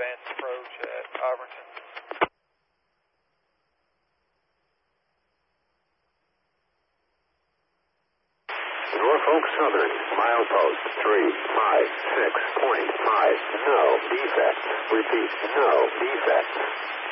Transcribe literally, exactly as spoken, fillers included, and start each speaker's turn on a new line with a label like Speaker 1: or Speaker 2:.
Speaker 1: advanced approach at Iverson.
Speaker 2: Norfolk Southern, milepost three five six point five, no defect. Repeat, no defect.